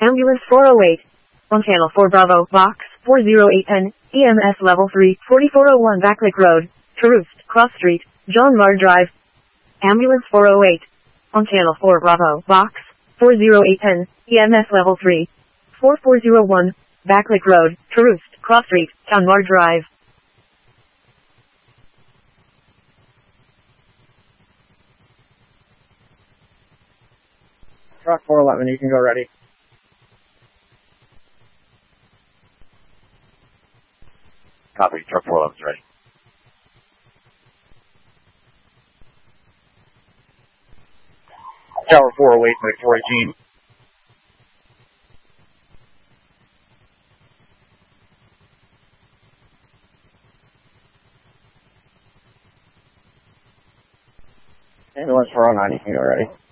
Ambulance 408. On Channel 4 Bravo, Box 408N, EMS Level 3, 4401 Backlick Road, Troost, Cross Street, John Marr Drive. Ambulance 408. On Channel 4 Bravo, Box 408N, EMS Level 3, 4401, Backlick Road, Troost, Cross Street, John Marr Drive. Truck 411, you can go ready. Copy, truck 411's ready. Tower 408, Victoria Jean. Ambulance 409, you can go ready.